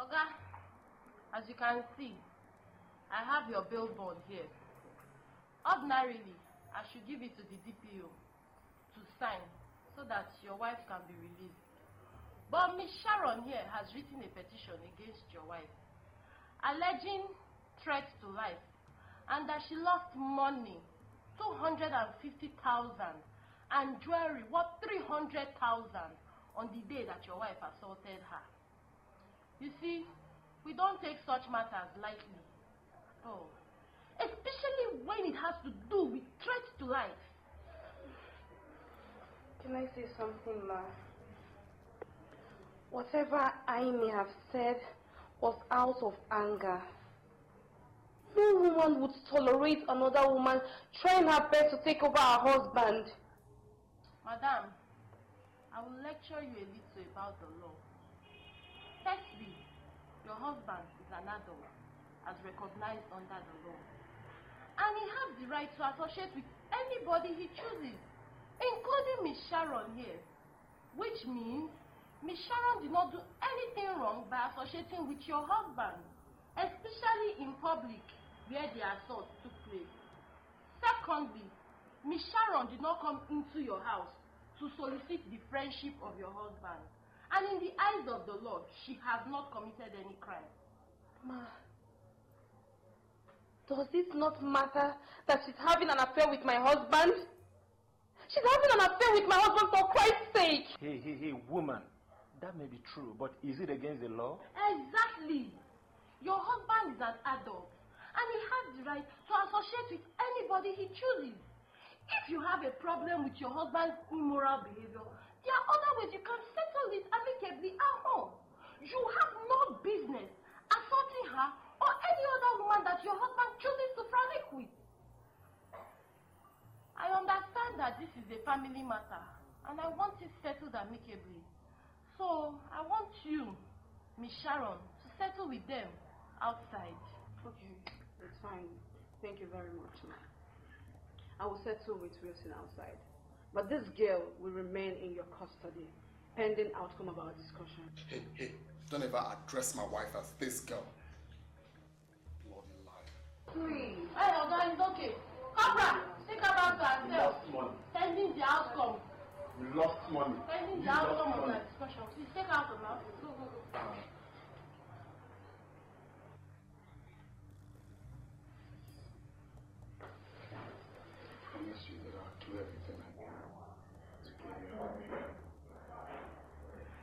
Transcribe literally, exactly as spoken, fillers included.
Oga, as you can see, I have your billboard here. Ordinarily, I should give it to the D P O to sign so that your wife can be released. But Miss Sharon here has written a petition against your wife, alleging threats to life and that she lost money, two hundred fifty thousand, and jewelry worth three hundred thousand on the day that your wife assaulted her. You see, we don't take such matters lightly. Oh, especially when it has to do with threats to life. Can I say something, Ma? Whatever I may have said was out of anger. No woman would tolerate another woman trying her best to take over her husband. Madam, I will lecture you a little about the law. Firstly, your husband is an adult, as recognized under the law. And he has the right to associate with anybody he chooses, including Miss Sharon here. Which means Miss Sharon did not do anything wrong by associating with your husband, especially in public where the assault took place. Secondly, Miss Sharon did not come into your house to solicit the friendship of your husband. And in the eyes of the Lord, she has not committed any crime. Ma, does it not matter that she's having an affair with my husband? She's having an affair with my husband, for Christ's sake! Hey, hey, hey, woman. That may be true, but is it against the law? Exactly. Your husband is an adult, and he has the right to associate with anybody he chooses. If you have a problem with your husband's immoral behavior, there are other ways you can settle it amicably at home. You have no business assaulting her or any other woman that your husband chooses to frolic with. I understand that this is a family matter, and I want it settled amicably. So, I want you, Miss Sharon, to settle with them outside. Okay, it's fine. Thank you very much, ma. I will settle with Wilson outside. But this girl will remain in your custody, pending outcome of our discussion. Hey, hey, don't ever address my wife as this girl. Bloody liar. Please. Hey, Oga, it's okay. Cobra, take her back to herself. Pending the outcome. We lost money. Pending the outcome of the discussion.